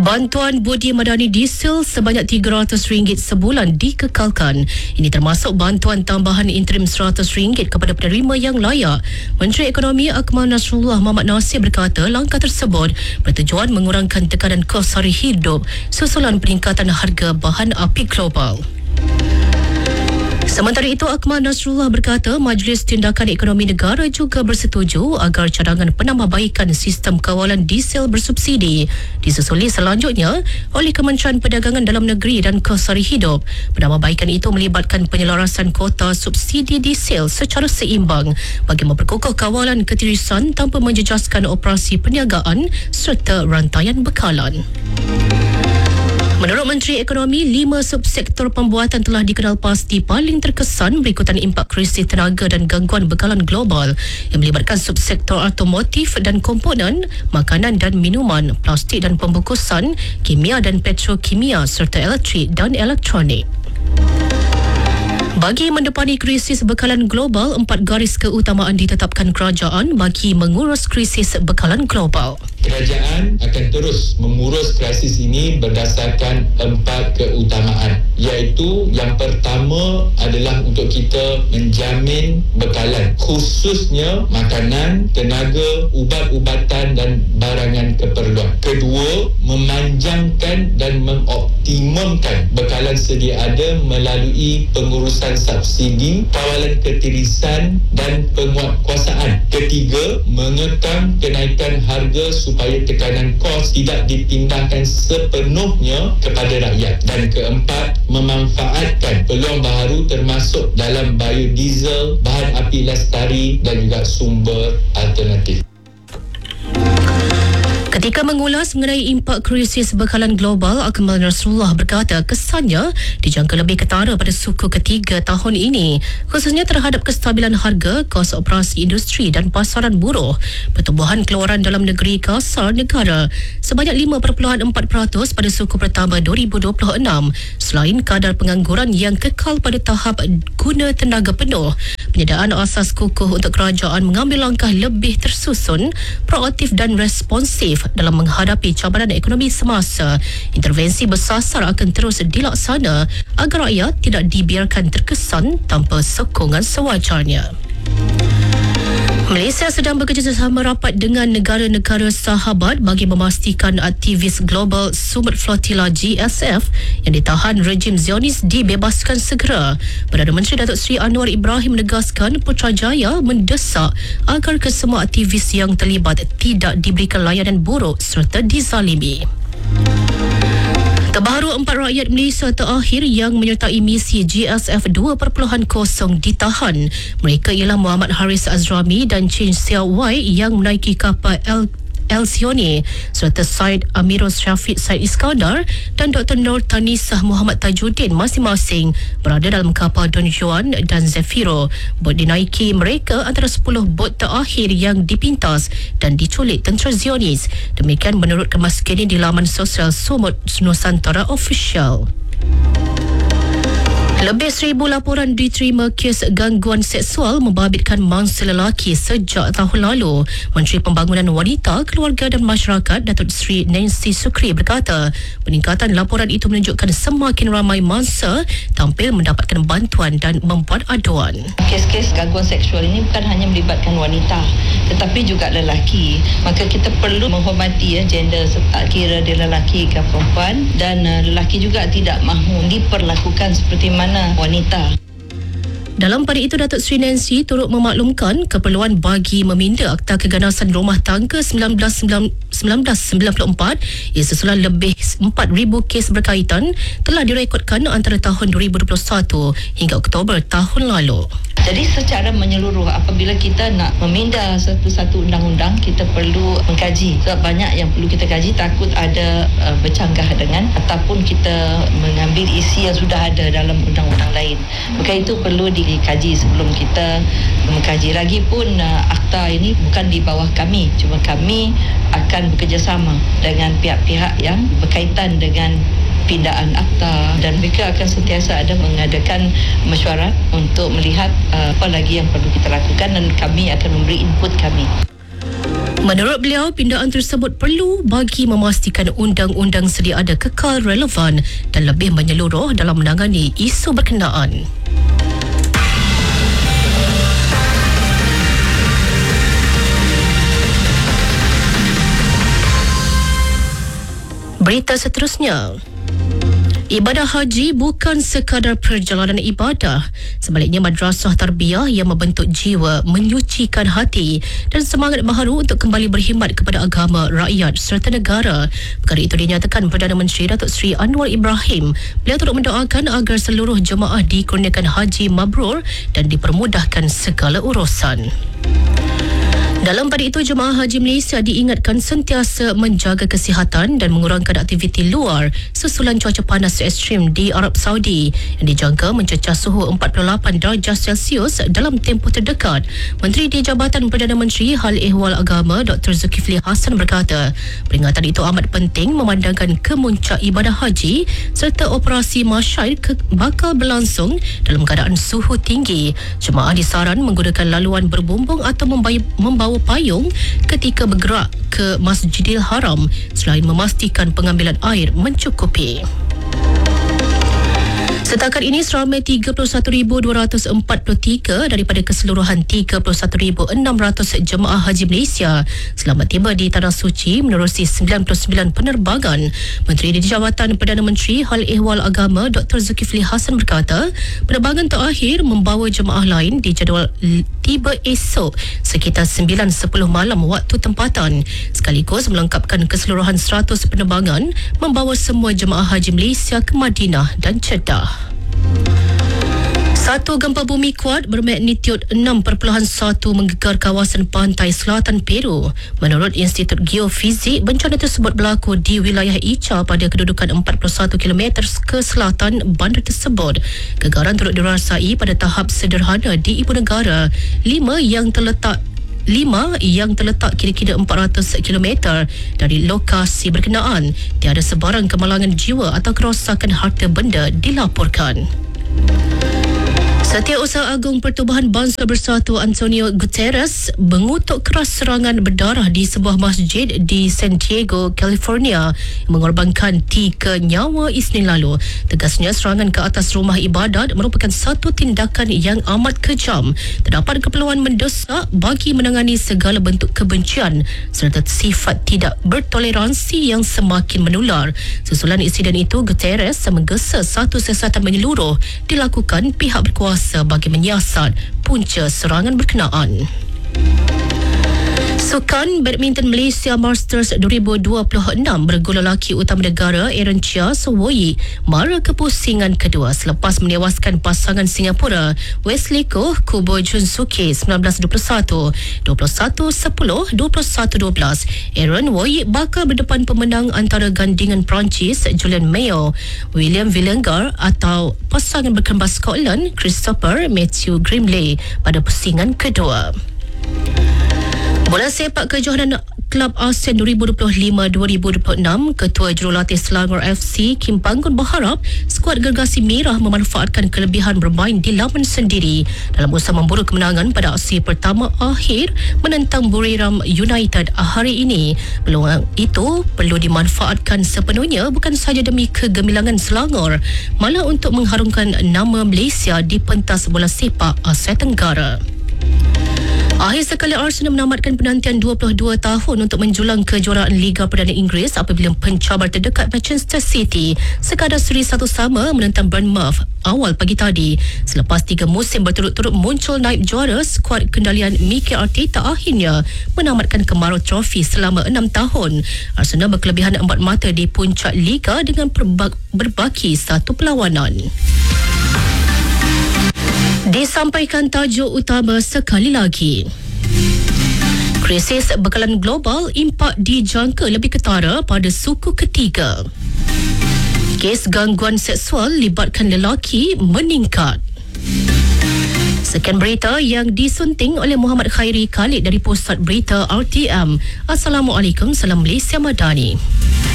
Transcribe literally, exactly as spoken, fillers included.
Bantuan Budi Madani Diesel sebanyak tiga ratus ringgit sebulan dikekalkan. Ini termasuk bantuan tambahan interim seratus ringgit kepada penerima yang layak. Menteri Ekonomi Akmal Nasrullah Mohamad Nasir berkata langkah tersebut bertujuan mengurangkan tekanan kos sara hidup susulan peningkatan harga bahan api global. Sementara itu, Akmal Nasrullah berkata Majlis Tindakan Ekonomi Negara juga bersetuju agar cadangan penambahbaikan sistem kawalan diesel bersubsidi disusuli selanjutnya oleh Kementerian Perdagangan Dalam Negeri dan Kos Sara Hidup. Penambahbaikan itu melibatkan penyelarasan kota subsidi diesel secara seimbang bagi memperkukuh kawalan ketirisan tanpa menjejaskan operasi perniagaan serta rantaian bekalan. Menurut Menteri Ekonomi, lima subsektor pembuatan telah dikenal pasti paling terkesan berikutan impak krisis tenaga dan gangguan bekalan global yang melibatkan subsektor automotif dan komponen, makanan dan minuman, plastik dan pembungkusan, kimia dan petrokimia serta elektrik dan elektronik. Bagi mendepani krisis bekalan global, empat garis keutamaan ditetapkan kerajaan bagi mengurus krisis bekalan global. Kerajaan akan terus mengurus krisis ini berdasarkan empat keutamaan, iaitu yang pertama adalah untuk kita menjamin bekalan, khususnya makanan, tenaga, ubat-ubatan dan barangan keperluan. Kedua, memanjangkan dan mengoptimumkan bekalan sedia ada melalui pengurusan subsidi, kawalan ketirisan dan penguatkuasaan. Ketiga, mengekang kenaikan harga supaya tekanan kos tidak dipindahkan sepenuhnya kepada rakyat. Dan keempat, memanfaatkan peluang baharu termasuk dalam biodiesel, bahan api lestari dan juga sumber alternatif. Ketika mengulas mengenai impak krisis bekalan global, Akmal Nasrullah berkata kesannya dijangka lebih ketara pada suku ketiga tahun ini, khususnya terhadap kestabilan harga, kos operasi industri dan pasaran buruh. Pertumbuhan keluaran dalam negeri kasar negara sebanyak lima perpuluhan empat peratus pada suku pertama dua ribu dua puluh enam, selain kadar pengangguran yang kekal pada tahap guna tenaga penuh. Penyediaan asas kukuh untuk kerajaan mengambil langkah lebih tersusun, proaktif dan responsif dalam menghadapi cabaran ekonomi semasa. Intervensi bersasar akan terus dilaksana agar rakyat tidak dibiarkan terkesan tanpa sokongan sewajarnya. Malaysia sedang bekerjasama rapat dengan negara-negara sahabat bagi memastikan aktivis global Sumut Flotilla G S F yang ditahan rejim Zionis dibebaskan segera. Perdana Menteri Datuk Seri Anwar Ibrahim menegaskan Putrajaya mendesak agar kesemua aktivis yang terlibat tidak diberikan layanan buruk serta dizalimi. Terbaru, empat rakyat Malaysia terakhir yang menyertai misi G S F dua titik kosong ditahan. Mereka ialah Muhammad Haris Azrami dan Chin Xiao Wai yang menaiki kapal El Elsione serta Said Amirul Syafiq Said Iskandar dan Doktor Nur Tanisah Muhammad Tajuddin masing-masing berada dalam kapal Don Juan dan Zafiro. Bot dinaiki mereka antara sepuluh bot terakhir yang dipintas dan diculik tentera Zionis. Demikian menurut kemas kini di laman sosial Sumut Nusantara Official. Lebih seribu laporan diterima kes gangguan seksual membabitkan mangsa lelaki sejak tahun lalu. Menteri Pembangunan Wanita, Keluarga dan Masyarakat Datuk Seri Nancy Sukri berkata peningkatan laporan itu menunjukkan semakin ramai mangsa tampil mendapatkan bantuan dan membuat aduan. Kes-kes gangguan seksual ini bukan hanya melibatkan wanita tetapi juga lelaki. Maka kita perlu menghormati ya, gender, tak kira dia lelaki ke perempuan, dan uh, lelaki juga tidak mahu diperlakukan seperti mana wanita. Dalam pada itu, Datuk Seri Nancy turut memaklumkan keperluan bagi meminda Akta Keganasan Rumah Tangga seribu sembilan ratus sembilan puluh empat ia susulan lebih empat ribu kes berkaitan telah direkodkan antara tahun dua ribu dua puluh satu hingga Oktober tahun lalu. Jadi secara menyeluruh, apabila kita nak meminda satu-satu undang-undang, kita perlu mengkaji. Sebab banyak yang perlu kita kaji, takut ada uh, bercanggah dengan ataupun kita mengambil isi yang sudah ada dalam undang-undang lain. Maka itu perlu dikaji sebelum kita mengkaji. Lagipun uh, akta ini bukan di bawah kami, cuma kami akan bekerjasama dengan pihak-pihak yang berkaitan dengan pindaan akta, dan mereka akan sentiasa ada mengadakan mesyuarat untuk melihat uh, apa lagi yang perlu kita lakukan, dan kami akan memberi input kami. Menurut beliau, pindaan tersebut perlu bagi memastikan undang-undang sedia ada kekal relevan dan lebih menyeluruh dalam menangani isu berkenaan. Berita seterusnya. Ibadah haji bukan sekadar perjalanan ibadah. Sebaliknya, madrasah tarbiyah yang membentuk jiwa, menyucikan hati dan semangat baharu untuk kembali berkhidmat kepada agama, rakyat serta negara. Perkara itu dinyatakan Perdana Menteri Datuk Seri Anwar Ibrahim. Beliau turut mendoakan agar seluruh jemaah dikurniakan haji mabrur dan dipermudahkan segala urusan. Dalam pada itu, jemaah haji Malaysia diingatkan sentiasa menjaga kesihatan dan mengurangkan aktiviti luar susulan cuaca panas ekstrim di Arab Saudi yang dijangka mencecah suhu empat puluh lapan darjah Celsius dalam tempoh terdekat. Menteri di Jabatan Perdana Menteri Hal Ehwal Agama Doktor Zulkifli Hasan berkata, peringatan itu amat penting memandangkan kemuncak ibadah haji serta operasi masyair bakal berlangsung dalam keadaan suhu tinggi. Jemaah disaran menggunakan laluan berbumbung atau membawa payung ketika bergerak ke Masjidil Haram selain memastikan pengambilan air mencukupi. Setakat ini, seramai tiga puluh satu ribu dua ratus empat puluh tiga daripada keseluruhan tiga puluh satu ribu enam ratus jemaah haji Malaysia selamat tiba di Tanah Suci menerusi sembilan puluh sembilan penerbangan. Menteri di Jabatan Perdana Menteri Hal Ehwal Agama Doktor Zulkifli Hasan berkata, penerbangan terakhir membawa jemaah lain dijadual tiba esok sekitar sembilan sepuluh malam waktu tempatan, sekaligus melengkapkan keseluruhan seratus penerbangan membawa semua jemaah haji Malaysia ke Madinah dan Jeddah. Satu gempa bumi kuat bermagnitud enam perpuluhan satu menggegar kawasan pantai selatan Peru. Menurut Institut Geofizik, bencana tersebut berlaku di wilayah Ica pada kedudukan empat puluh satu kilometer ke selatan bandar tersebut. Gegaran turut dirasai pada tahap sederhana di ibu negara, lima yang terletak Lima yang terletak kira-kira empat ratus kilometer dari lokasi berkenaan. Tiada sebarang kemalangan jiwa atau kerosakan harta benda dilaporkan. Setiausaha Agung Pertubuhan Bangsa Bersatu Antonio Guterres mengutuk keras serangan berdarah di sebuah masjid di San Diego, California yang mengorbankan tiga nyawa Isnin lalu. Tegasnya, serangan ke atas rumah ibadat merupakan satu tindakan yang amat kejam. Terdapat keperluan mendesak bagi menangani segala bentuk kebencian serta sifat tidak bertoleransi yang semakin menular. Susulan insiden itu, Guterres menggesa satu siasatan menyeluruh dilakukan pihak berkuasa bagi menyiasat punca serangan berkenaan. Sukan Badminton Malaysia Masters dua ribu dua puluh enam bergula lelaki utama negara Aaron Chia Sowoyi mara kepusingan kedua selepas menewaskan pasangan Singapura Wesley Koh Kubo Junsuke sembilan belas dua puluh satu, dua puluh satu sepuluh, dua puluh satu dua belas. Aaron Woyi bakal berdepan pemenang antara gandingan Perancis Julian Mayo, William Villengar atau pasangan berkembang Scotland Christopher Matthew Grimley pada pusingan kedua. Bola sepak kejohanan Kelab ASEAN dua ribu dua puluh lima dua ribu dua puluh enam, Ketua Jurulatih Selangor F C Kim Panggun berharap skuad Gergasi Merah memanfaatkan kelebihan bermain di laman sendiri dalam usaha memburu kemenangan pada aksi pertama akhir menentang Buriram United hari ini. Peluang itu perlu dimanfaatkan sepenuhnya bukan sahaja demi kegemilangan Selangor, malah untuk mengharumkan nama Malaysia di pentas bola sepak Asia Tenggara. Akhir sekali, Arsenal menamatkan penantian dua puluh dua tahun untuk menjulang kejuaraan Liga Perdana Inggeris apabila pencabar terdekat Manchester City sekadar seri satu sama menentang Bournemouth awal pagi tadi. Selepas tiga musim berturut-turut muncul naib juara, skuad kendalian Mikel Arteta akhirnya menamatkan kemarau trofi selama enam tahun. Arsenal berkelebihan empat mata di puncak Liga dengan berbaki satu perlawanan. Disampaikan tajuk utama sekali lagi. Krisis bekalan global impak dijangka lebih ketara pada suku ketiga. Kes gangguan seksual libatkan lelaki meningkat. Sekian berita yang disunting oleh Muhammad Khairi Khalid dari Pusat Berita R T M. Assalamualaikum, salam Malaysia Madani.